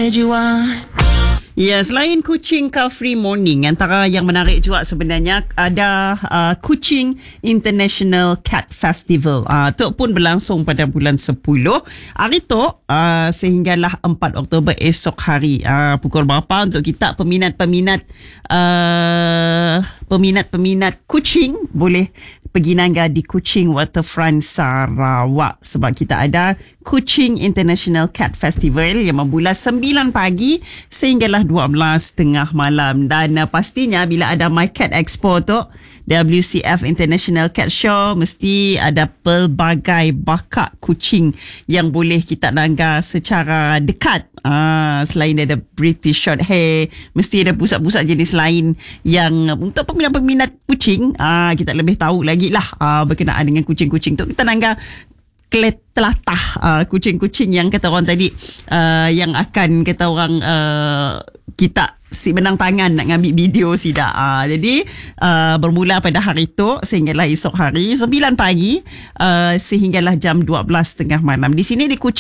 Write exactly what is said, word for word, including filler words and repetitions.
Najwa. Ya, selain Kuching Car Free Morning, antara yang menarik juga sebenarnya ada uh, Kuching International Cat Festival. Uh, tu pun berlangsung pada bulan sepuluh. Hari tu uh, sehinggalah empat Oktober esok hari. Uh, pukul berapa untuk kita peminat-peminat uh, peminat-peminat kucing boleh pergi nangga di Kuching Waterfront Sarawak, sebab kita ada Kuching International Cat Festival yang bermula sembilan pagi sehinggalah dua belas tengah malam. Dan uh, pastinya bila ada My Cat Expo tu, W C F International Cat Show, mesti ada pelbagai bakak kucing yang boleh kita nangga secara dekat. Ah, selain ada British Shorthair, mesti ada pusat-pusat jenis lain yang untuk peminat-peminat kucing, ah, kita lebih tahu lagi lah ah, berkenaan dengan kucing-kucing tu. Kita nangga telatah uh, kucing-kucing yang kata orang tadi uh, yang akan kata orang uh, kita si benang tangan nak ngambil video sidak. Uh, jadi uh, bermula pada hari itu sehinggalah esok hari sembilan pagi uh, sehinggalah jam dua belas tengah malam. Di sini di Kuching